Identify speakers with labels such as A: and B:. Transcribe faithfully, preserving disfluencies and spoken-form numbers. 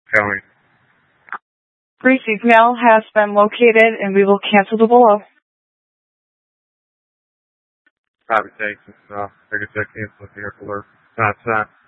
A: County.
B: Received mail has been located and we will cancel the below.
A: Copy, thanks. Uh, I guess I canceled the alert. That's that.